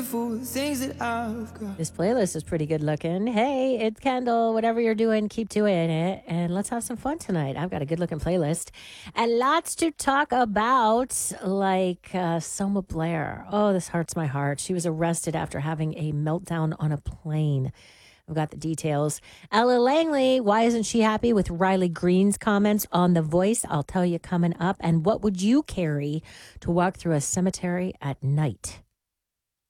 beautiful things that I've got. This playlist is pretty good looking. Hey, it's Kendall. Whatever you're doing, keep doing it. And let's have some fun tonight. I've got a good looking playlist and lots to talk about, like Selma Blair. Oh, this hurts my heart. She was arrested after having a meltdown on a plane. I've got the details. Ella Langley, why isn't she happy with Riley Green's comments on The Voice? I'll tell you coming up. And what would you carry to walk through a cemetery at night?